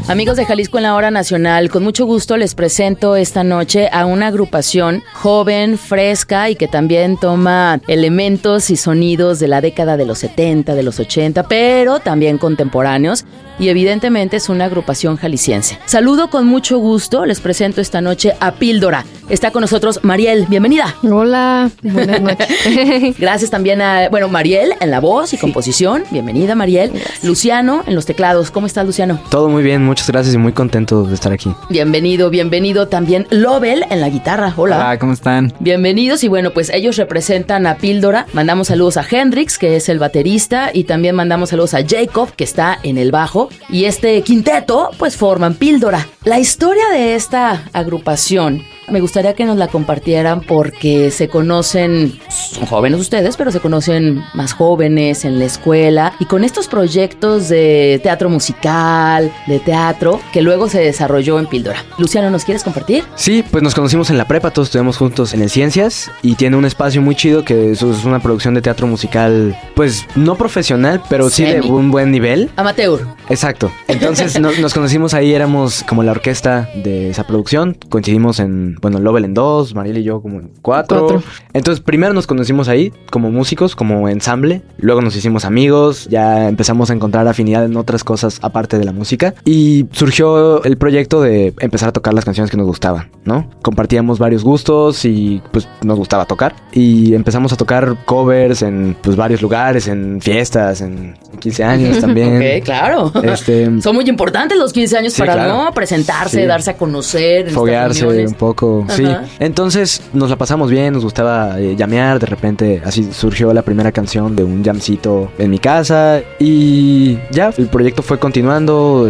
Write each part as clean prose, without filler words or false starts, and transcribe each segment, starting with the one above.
Amigos de Jalisco en la Hora Nacional, con mucho gusto les presento esta noche a una agrupación joven, fresca y que también toma elementos y sonidos de la década de los 70, de los 80, pero también contemporáneos, y evidentemente es una agrupación jalisciense. Saludo con mucho gusto, les presento esta noche a Píldora. Está con nosotros Mariel, bienvenida. Hola, buenas noches. Gracias también a, Mariel en la voz y composición, bienvenida Mariel. Gracias. Luciano en los teclados, ¿cómo estás, Luciano? Todo muy bien, muchas gracias y muy contento de estar aquí. Bienvenido también Lobel en la guitarra, hola. Hola, ¿cómo están? Bienvenidos y bueno, pues ellos representan a Píldora. Mandamos saludos a Hendrix, que es el baterista, y también mandamos saludos a Jacob, que está en el bajo, y este quinteto pues forman Píldora. La historia de esta agrupación me gustaría que nos la compartieran porque se conocen, son jóvenes ustedes, pero se conocen más jóvenes en la escuela y con estos proyectos de teatro musical, de teatro, que luego se desarrolló en Píldora. Luciano, ¿nos quieres compartir? Sí, pues nos conocimos en la prepa, todos estudiamos juntos en el Ciencias y tiene un espacio muy chido que es una producción de teatro musical, pues no profesional, pero sí de un buen nivel. Amateur. Exacto. Entonces nos conocimos ahí, éramos como la orquesta de esa producción, coincidimos en Lobel en 2, Mariel y yo como en 4. Entonces primero nos conocimos ahí como músicos, como ensamble. Luego nos hicimos amigos, ya empezamos a encontrar afinidad en otras cosas aparte de la música. Y surgió el proyecto de empezar a tocar las canciones que nos gustaban, ¿no? Compartíamos varios gustos y pues nos gustaba tocar. Y empezamos a tocar covers en pues varios lugares, en fiestas, en 15 años también. Ok, claro. Son muy importantes los 15 años, sí, para claro, ¿no? Presentarse, sí, darse a conocer. Foguearse un poco. Sí, entonces nos la pasamos bien, nos gustaba llamear, de repente así surgió la primera canción de un jamcito en mi casa y ya, el proyecto fue continuando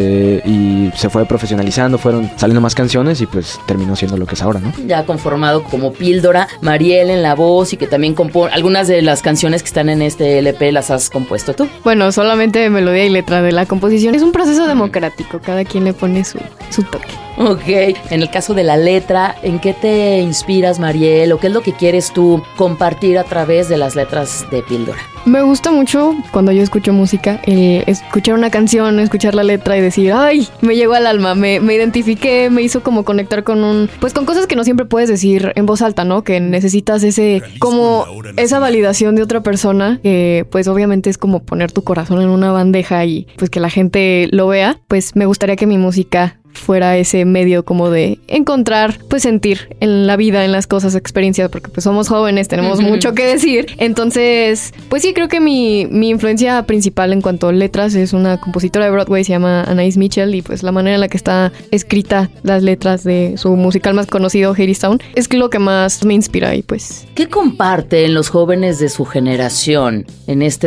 y se fue profesionalizando, fueron saliendo más canciones y pues terminó siendo lo que es ahora, ¿no? Ya conformado como Píldora, Mariel en la voz y que también compone algunas de las canciones que están en este LP las has compuesto tú. Bueno, solamente melodía y letra de la composición. Es un proceso democrático, cada quien le pone su toque. Ok, en el caso de la letra, ¿en qué te inspiras, Mariel? ¿O qué es lo que quieres tú compartir a través de las letras de Píldora? Me gusta mucho cuando yo escucho música, escuchar una canción, escuchar la letra y decir, ¡ay! Me llegó al alma, me identifiqué, me hizo como conectar con con cosas que no siempre puedes decir en voz alta, ¿no? Que necesitas esa validación de otra persona, que pues obviamente es como poner tu corazón en una bandeja y pues que la gente lo vea. Pues me gustaría que mi música fuera ese medio como de encontrar, pues sentir en la vida, en las cosas, experiencias, porque pues somos jóvenes, tenemos mucho que decir. Entonces, pues sí, creo que mi influencia principal en cuanto a letras es una compositora de Broadway, se llama Anaïs Mitchell, y pues la manera en la que está escrita las letras de su musical más conocido, Hadestown, es lo que más me inspira. Y pues, ¿qué comparten los jóvenes de su generación en este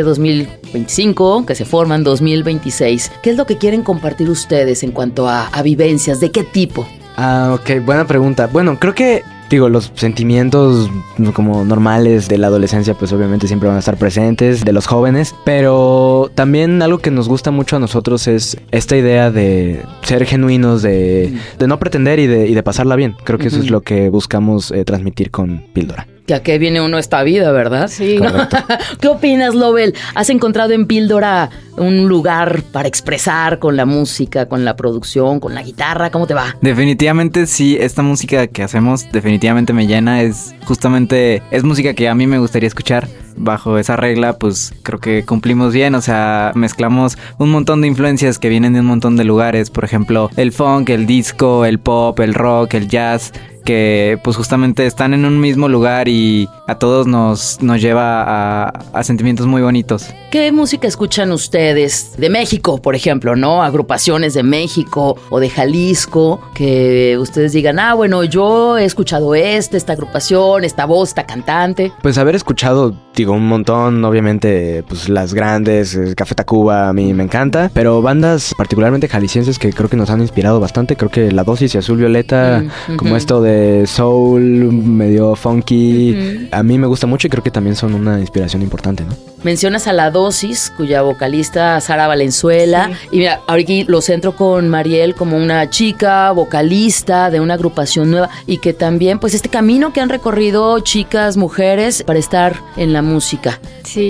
2025, que se forman 2026? ¿Qué es lo que quieren compartir ustedes en cuanto a vivencias? ¿De qué tipo? Ok, buena pregunta. Bueno, creo que los sentimientos como normales de la adolescencia pues obviamente siempre van a estar presentes, de los jóvenes, pero también algo que nos gusta mucho a nosotros es esta idea de ser genuinos, de no pretender y de pasarla bien. Creo que eso es lo que buscamos transmitir con Píldora. Que a qué viene uno esta vida, ¿verdad? Sí. ¿Qué opinas, Lobel? ¿Has encontrado en Píldora un lugar para expresar con la música, con la producción, con la guitarra? ¿Cómo te va? Definitivamente sí, esta música que hacemos definitivamente me llena. Es música que a mí me gustaría escuchar. Bajo esa regla, pues creo que cumplimos bien, o sea, mezclamos un montón de influencias que vienen de un montón de lugares, por ejemplo, el funk, el disco, el pop, el rock, el jazz, que pues justamente están en un mismo lugar y a todos nos lleva a sentimientos muy bonitos. ¿Qué música escuchan ustedes de México, por ejemplo, no? Agrupaciones de México o de Jalisco, que ustedes digan, bueno, yo he escuchado esta agrupación, esta voz, esta cantante. Pues haber escuchado, un montón, obviamente, pues las grandes, Café Tacuba a mí me encanta, pero bandas particularmente jaliscienses que creo que nos han inspirado bastante, creo que La Dosis y Azul Violeta, como esto de soul, medio funky, a mí me gusta mucho y creo que también son una inspiración importante, ¿no? Mencionas a La Dosis, cuya vocalista Sara Valenzuela, y mira, ahorita lo centro con Mariel como una chica vocalista de una agrupación nueva y que también, pues este camino que han recorrido chicas, mujeres, para estar en la música. Sí.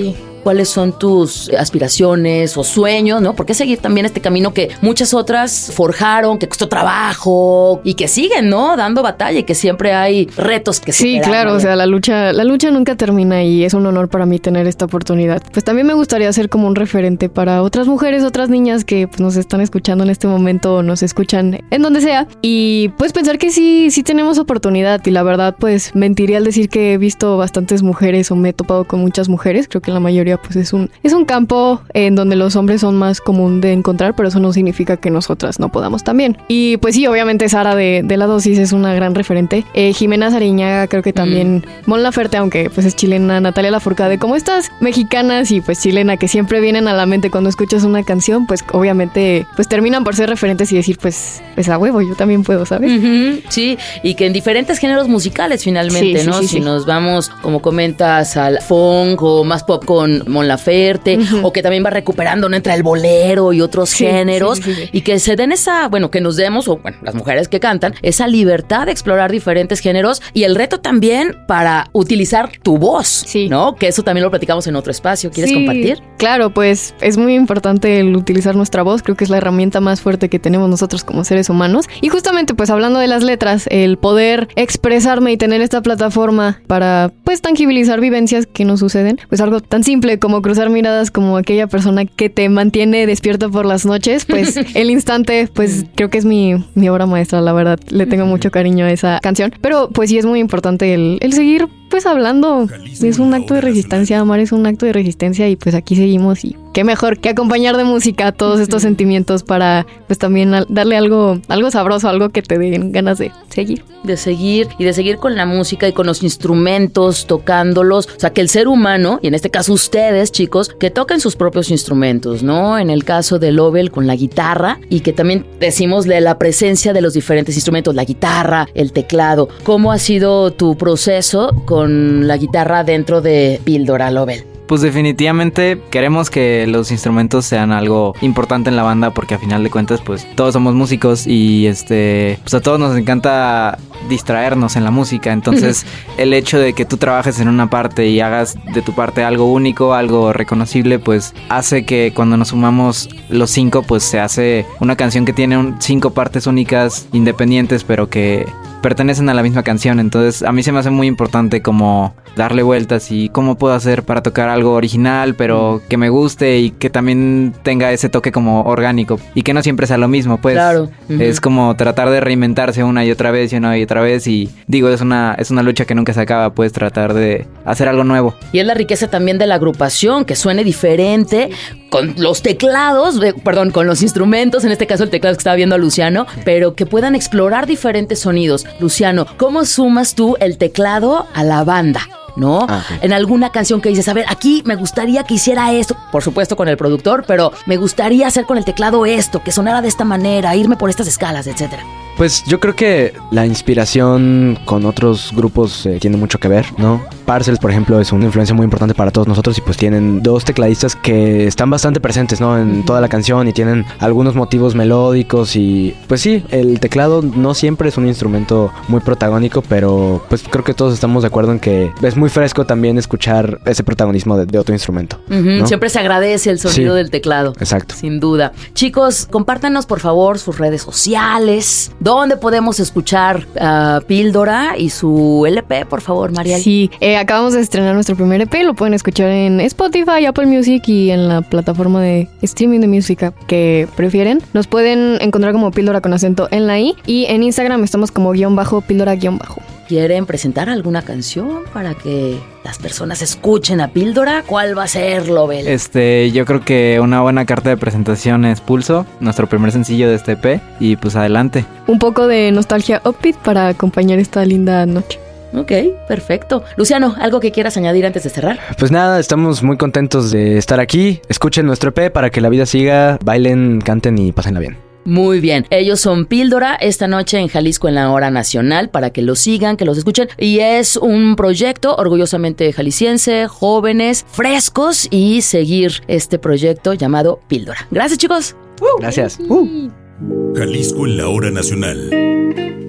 ¿Cuáles son tus aspiraciones o sueños, ¿no? ¿Por qué seguir también este camino que muchas otras forjaron, que costó trabajo y que siguen, ¿no? Dando batalla y que siempre hay retos que superar. Sí, claro, ¿no? O sea, la lucha nunca termina y es un honor para mí tener esta oportunidad. Pues también me gustaría ser como un referente para otras mujeres, otras niñas que pues, nos están escuchando en este momento o nos escuchan en donde sea. Y pues pensar que sí tenemos oportunidad y la verdad pues mentiría al decir que he visto bastantes mujeres o me he topado con muchas mujeres. Creo que la mayoría pues es un campo en donde los hombres son más común de encontrar, pero eso no significa que nosotras no podamos también. Y pues sí, obviamente Sara de La Dosis es una gran referente. Jimena Sariñaga creo que también. Mon Laferte, aunque pues es chilena. Natalia Lafourcade, como estas mexicanas y pues chilena que siempre vienen a la mente cuando escuchas una canción, pues obviamente pues terminan por ser referentes y decir pues a huevo, yo también puedo, ¿sabes? Sí, y que en diferentes géneros musicales finalmente, sí, ¿no? Sí, si nos vamos, como comentas, al funk o más pop con Mon Laferte, o que también va recuperando, ¿no? Entre el bolero y otros géneros, sí. Y que se den esa, bueno, que nos demos, o bueno, las mujeres que cantan, esa libertad de explorar diferentes géneros y el reto también para utilizar tu voz, ¿no? Que eso también lo platicamos en otro espacio. ¿Quieres compartir? Claro, pues es muy importante el utilizar nuestra voz. Creo que es la herramienta más fuerte que tenemos nosotros como seres humanos. Y justamente, pues hablando de las letras, el poder expresarme y tener esta plataforma para, pues, tangibilizar vivencias que nos suceden, pues algo tan simple como cruzar miradas como aquella persona que te mantiene despierto por las noches, pues el instante, pues creo que es mi obra maestra, la verdad. Le tengo mucho cariño a esa canción. Pero pues sí es muy importante el seguir pues hablando. Es un acto de resistencia, amar es un acto de resistencia y pues aquí seguimos y qué mejor que acompañar de música todos estos sentimientos para pues también darle algo sabroso, algo que te den ganas de seguir. De seguir con la música y con los instrumentos, tocándolos. O sea, que el ser humano, y en este caso ustedes, chicos, que toquen sus propios instrumentos, ¿no? En el caso de Lovell con la guitarra y que también decimos de la presencia de los diferentes instrumentos, la guitarra, el teclado. ¿Cómo ha sido tu proceso con la guitarra dentro de Píldora, Lovell? Pues definitivamente queremos que los instrumentos sean algo importante en la banda porque a final de cuentas pues todos somos músicos y pues a todos nos encanta distraernos en la música, entonces el hecho de que tú trabajes en una parte y hagas de tu parte algo único, algo reconocible, pues hace que cuando nos sumamos los 5 pues se hace una canción que tiene 5 partes únicas, independientes, pero que pertenecen a la misma canción. Entonces a mí se me hace muy importante como darle vueltas y cómo puedo hacer para tocar algo original pero que me guste y que también tenga ese toque como orgánico y que no siempre sea lo mismo, pues. Claro. Es como tratar de reinventarse una y otra vez y digo, es una lucha que nunca se acaba, pues tratar de hacer algo nuevo. Y es la riqueza también de la agrupación, que suene diferente con los teclados, con los instrumentos, en este caso el teclado que estaba viendo a Luciano, pero que puedan explorar diferentes sonidos. Luciano, ¿cómo sumas tú el teclado a la banda? ¿No? Okay. En alguna canción que dices, a ver, aquí me gustaría que hiciera esto, por supuesto con el productor, pero me gustaría hacer con el teclado esto, que sonara de esta manera, irme por estas escalas, etcétera. Pues yo creo que la inspiración con otros grupos tiene mucho que ver, ¿no? Parcels, por ejemplo, es una influencia muy importante para todos nosotros y pues tienen 2 tecladistas que están bastante presentes, ¿no? En toda la canción y tienen algunos motivos melódicos y pues sí, el teclado no siempre es un instrumento muy protagónico, pero pues creo que todos estamos de acuerdo en que es muy fresco también escuchar ese protagonismo de otro instrumento, ¿no? Siempre se agradece el sonido del teclado. Exacto. Sin duda. Chicos, compártanos por favor sus redes sociales. ¿Dónde podemos escuchar Píldora y su LP, por favor, Mariel? Sí, acabamos de estrenar nuestro primer EP. Lo pueden escuchar en Spotify, Apple Music y en la plataforma de streaming de música que prefieren. Nos pueden encontrar como Píldora con acento en la I y en Instagram estamos como _Píldora_. ¿Quieren presentar alguna canción para que las personas escuchen a Píldora? ¿Cuál va a ser, Lovell? Yo creo que una buena carta de presentación es Pulso, nuestro primer sencillo de este EP, y pues adelante. Un poco de nostalgia upbeat para acompañar esta linda noche. Ok, perfecto. Luciano, ¿algo que quieras añadir antes de cerrar? Pues nada, estamos muy contentos de estar aquí. Escuchen nuestro EP para que la vida siga, bailen, canten y pásenla bien. Muy bien, ellos son Píldora esta noche en Jalisco en la Hora Nacional para que los sigan, que los escuchen y es un proyecto orgullosamente jalisciense, jóvenes, frescos y seguir este proyecto llamado Píldora. Gracias chicos. Gracias. Jalisco en la Hora Nacional.